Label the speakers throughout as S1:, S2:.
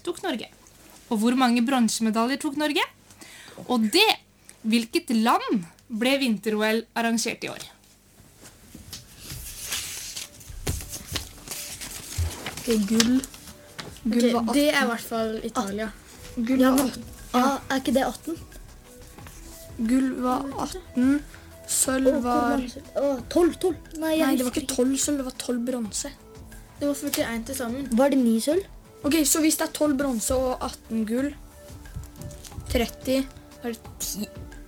S1: tok Norge? Og hvor mange bronsemedaljer tok Norge? Og hvilket land ble vinter-OL arrangert i år?
S2: Gull var 18.
S3: Det I hvert fall Italia.
S2: Gull var 18.
S4: Er ikke det 18?
S2: Gull var 18. Sølv var...
S4: 12.
S2: Nei, det var ikke 12 sølv, det var 12 bronse.
S3: Det var 41 til sammen.
S4: Var det 9 sølv?
S2: Ok, så hvis det 12 bronse og 18 gull, 30, da det 10.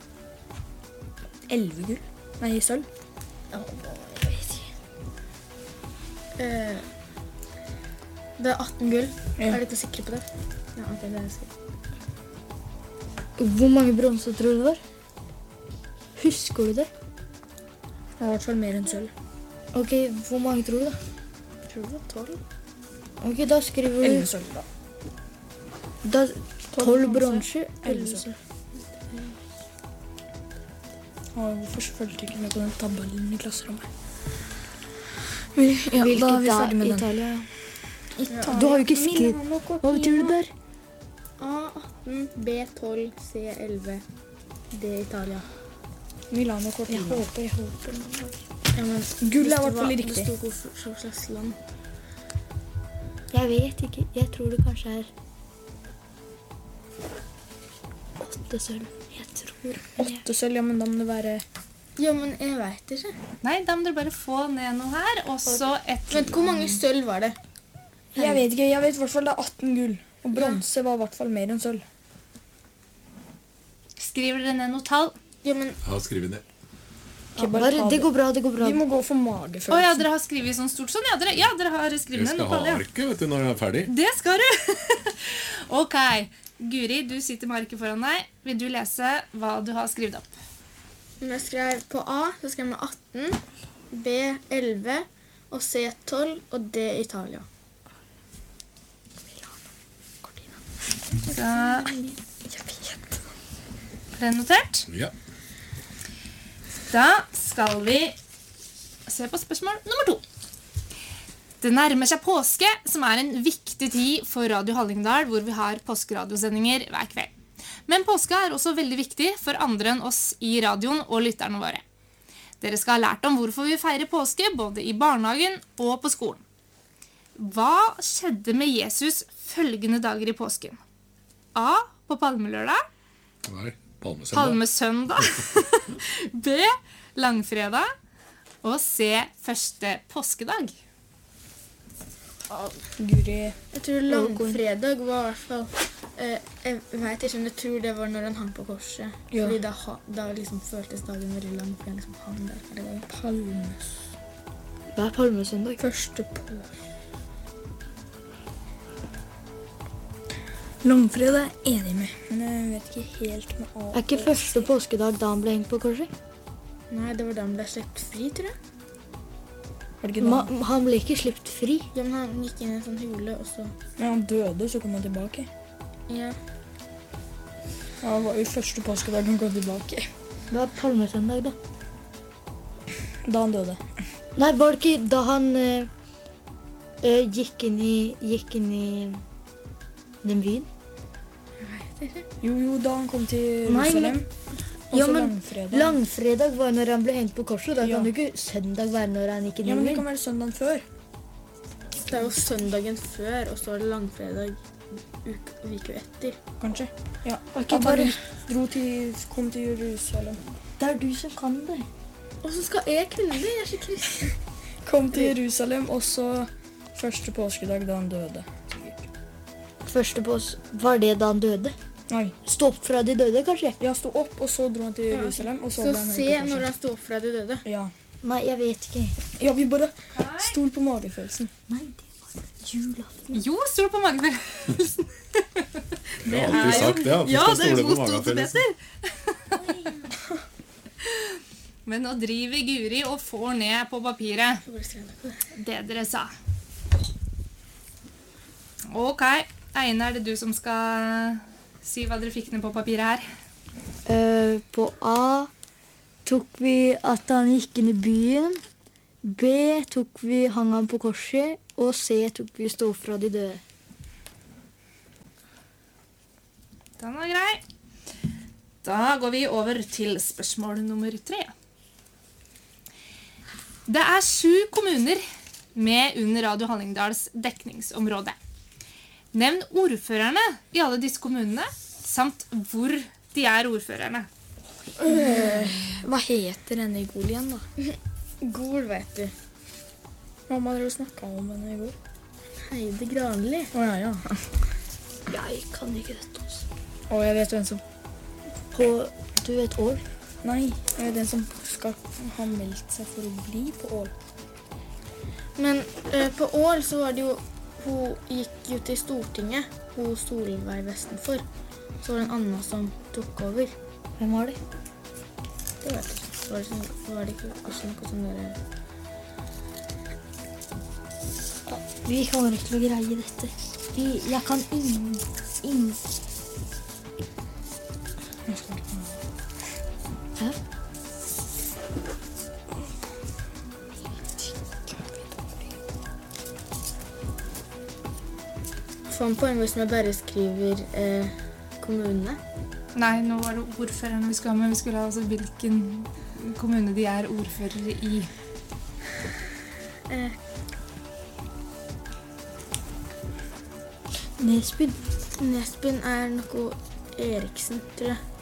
S2: 11 gull? Nei, sølv.
S4: Ja, jeg vet ikke.
S3: Det 18 gull.
S2: Ja.
S3: Er dere sikre på det? Ja, ok, det sikkert.
S4: Hvor mange bronse tror du det var? Husker du det?
S2: Det var I hvert fall mer enn sølv.
S4: Ok, hvor mange tror du da?
S3: Jeg tror det var 12.
S4: Ok, da skriver
S2: 11
S4: du...
S2: sølv da.
S4: Da 12 bronse.
S2: 11 sølv. Hvorfor følte du ikke med på den tabellen I klasserommet? Ja, da er vi ferdig med den.
S4: Italia.
S3: Ja.
S4: Du har jo ikke skrevet... Hva betyr det der?
S3: A18, B12, C11, D Italia.
S2: Milano
S4: Jeg
S2: Cortina.
S4: håper.
S3: Ja, men
S2: Gull I
S3: det
S2: hvert fall
S3: var-
S2: riktig.
S3: Det stod hva slags land.
S4: Jeg vet ikke. Jeg tror det kanskje 8 sølv. Jeg tror.
S2: 8 sølv, ja, men da må det være...
S3: Ja, men jeg vet ikke.
S1: Nei, da må dere bare få ned noe her, og så
S3: Vent, hvor mange sølv var det?
S2: Jeg vet ikke, jeg vet I hvert fall det 18 gull. Og bronse var I hvert fall mer enn sølv.
S1: Skriver dere ned noe tall?
S3: Ja, men
S5: Ja, skriv ned.
S2: Ikke
S4: Bare,
S2: ta
S4: det går bra, det går bra.
S2: Vi må gå for magefølelsen.
S1: Åja, dere har skrivet sånn stort sånn? Ja, dere har skrevet
S5: Jeg
S1: ned
S5: skal
S1: noe
S5: ha
S1: tall, ja.
S5: arket, vet du, når jeg er ferdig.
S1: Det skal du! Ok, Guri, du sitter med arket foran deg. Vil du lese hva du har skrevet opp?
S3: jeg skrev på A, så skrev jeg 18, B 11, og C 12, og D Italia.
S1: Så, er det notert?
S5: Ja.
S1: Da skal vi se på spørsmål nummer 2. Det nærmer seg påske, som en viktig tid for Radio Hallingdal, hvor vi har påskeradiosendinger hver kveld. Men påska også veldig viktig for andre enn oss I radioen og lytterne våre. Dere skal ha lært om hvorfor vi feirer påske, både I barnehagen og på skolen. Hva skjedde med Jesus følgende dager I påsken? A. På palmelørdag.
S5: Nei, palmesøndag.
S1: Palmesøndag. B. Langfredag. Og C. Første påskedag.
S2: Guri.
S3: Jeg tror langfredag var I hvert fall, jeg vet ikke, men jeg tror det var når han hang på korset.
S2: Ja.
S3: Fordi da liksom føltes dagen veldig lang, for han liksom hang der. Eller hva?
S2: Palmes.
S4: Hva palmesøndag?
S2: Første på. Langfredag enig med, men jeg vet ikke helt med A.
S4: Er ikke første påskedag da han ble hengt på korset?
S3: Nei, det var da han ble slept fri, tror jeg.
S2: Var det ikke da?
S4: Han ble ikke slipt fri.
S3: Ja, men han gikk inn I en sånn hule, og så...
S2: Ja, han døde, så kom han tilbake.
S3: Ja.
S2: Ja, det var jo første påskedag han kom tilbake.
S4: Hva palmesøndag da?
S2: Da han døde.
S4: Nei, var det ikke da han gikk inn I den byen?
S2: Jo, da han kom til
S4: Nei,
S2: Jerusalem. Og
S4: Ja,
S2: så
S4: men
S2: langfredag.
S4: langfredag var når han ble hengt på korset, da
S2: Ja.
S4: kan det ikke søndag være når han gikk inn
S2: Ja,
S4: I
S2: men det
S4: byen.
S2: kan være søndagen før.
S3: Det jo søndagen før, og så var det langfredag uke etter.
S2: Kanskje. Ja.
S4: Var ikke
S2: At
S4: bare...
S2: han kom til Jerusalem.
S4: Det du som kan det.
S3: Og så skal jeg kunne det, jeg ikke kristen.
S2: Kom til Jerusalem, og så første påskedag da han døde.
S4: Første var det da han døde?
S2: Nei.
S4: Stå opp fra de døde, kanskje?
S2: Jeg sto opp, og så dro han til Jerusalem, og så
S3: Så
S2: ble han
S3: se
S2: hengt på
S3: når
S2: korset.
S3: han stod opp fra de døde.
S2: Ja.
S4: Nei, jeg vet ikke.
S2: Ja, vi bare stol på magefølelsen.
S4: Nei, det var julaften.
S1: Jo, stol på magefølelsen.
S5: Jeg har alltid sagt det, at vi skal stole på magefølelsen.
S1: Men nå driver Guri og får ned på papiret
S3: Så bare skrev jeg på det.
S1: det dere sa. Ok, Einar, er det du som skal si hva dere fikk ned på papiret her?
S4: På A tok vi at han gikk inn I byen. B tok vi hang han på korset. Og C tok vi stå opp fra de døde.
S1: Den var grei. Da går vi over til spørsmål nummer 3. Det er 7 kommuner med under Radio Hallingdals dekningsområde. Nevn ordførerne i alle disse kommunene, samt hvor de er ordførerne.
S2: Hva heter denne i Gol igjen, da?
S3: Gol, vet du.
S2: Mamma dere snakket om henne i går.
S3: Heide Granli.
S2: Ja.
S4: Jeg kan ikke dette også.
S2: Og jeg vet hvem som...
S4: Du vet Ål?
S2: Nei, jeg vet den som skal ha meldt seg for å bli på Ål.
S3: Men på Ål så var det jo, hun gikk jo til Stortinget, hun Solveig Vestenfor. Så var det en annen som tok over.
S4: Hvem var det?
S3: Det vet jeg ikke. Var det ikke også noe som dere...
S4: Vi kommer ikke til å greie dette. Jeg kan ingen... Hæ?
S3: Få en poeng hvis man bare skriver kommunene.
S1: Nei, nå var det ordførerne vi skulle ha, men vi skulle ha altså hvilken kommune de er ordførere i.
S4: Nesbyen.
S3: Nesbyen er noe Eriksen, tror jeg.